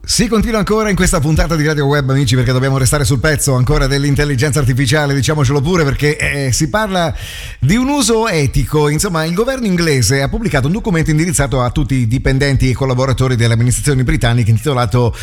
Si continua ancora in questa puntata di Radio Web, amici, perché dobbiamo restare sul pezzo ancora dell'intelligenza artificiale, diciamocelo pure, perché si parla di un uso etico. Insomma, il governo inglese ha pubblicato un documento indirizzato a tutti i dipendenti e collaboratori delle amministrazioni britanniche intitolato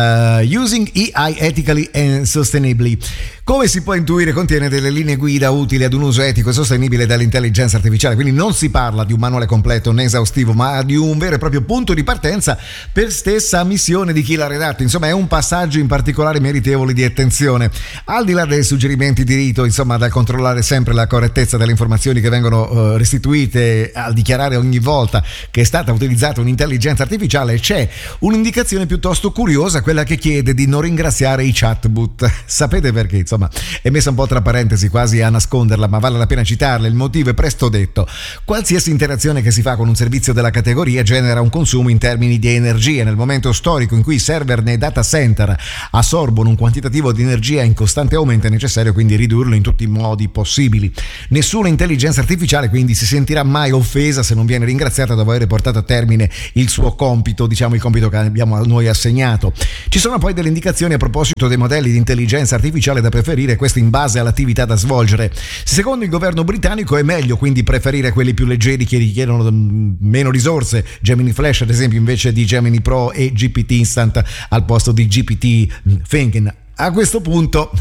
Using AI Ethically and Sustainably. Come si può intuire, contiene delle linee guida utili ad un uso etico e sostenibile dell'intelligenza artificiale, quindi non si parla di un manuale completo né esaustivo, ma di un vero e proprio punto di partenza per stessa missione di chi l'ha redatto. Insomma, è un passaggio in particolare meritevole di attenzione. Al di là dei suggerimenti di rito, insomma, dal controllare sempre la correttezza delle informazioni che vengono restituite, al dichiarare ogni volta che è stata utilizzata un'intelligenza artificiale, c'è un'indicazione piuttosto curiosa, quella che chiede di non ringraziare i chatbot. Sapete perché? Insomma, è messa un po' tra parentesi, quasi a nasconderla, ma vale la pena citarla. Il motivo è presto detto: qualsiasi interazione che si fa con un servizio della categoria genera un consumo in termini di energia. Nel momento storico in cui i server nei data center assorbono un quantitativo di energia in costante aumento, è necessario quindi ridurlo in tutti i modi possibili. Nessuna intelligenza artificiale quindi si sentirà mai offesa se non viene ringraziata dopo aver portato a termine il suo compito, diciamo il compito che abbiamo a noi assegnato. Ci sono poi delle indicazioni a proposito dei modelli di intelligenza artificiale da preferire, questo in base all'attività da svolgere. Secondo il governo britannico è meglio quindi preferire quelli più leggeri che richiedono meno risorse, Gemini Flash ad esempio invece di Gemini Pro e GPT Instant al posto di GPT Thinking. A questo punto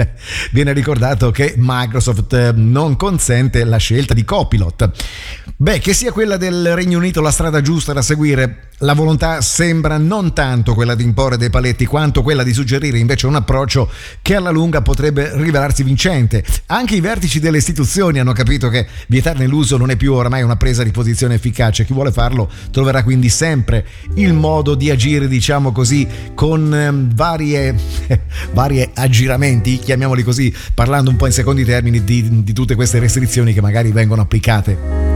viene ricordato che Microsoft non consente la scelta di Copilot. Che sia quella del Regno Unito la strada giusta da seguire, la volontà sembra non tanto quella di imporre dei paletti quanto quella di suggerire invece un approccio che alla lunga potrebbe rivelarsi vincente. Anche i vertici delle istituzioni hanno capito che vietarne l'uso non è più oramai una presa di posizione efficace. Chi vuole farlo troverà quindi sempre il modo di agire, diciamo così, con varie aggiramenti, chiamiamoli così, parlando un po' in secondi termini di tutte queste restrizioni che magari vengono applicate.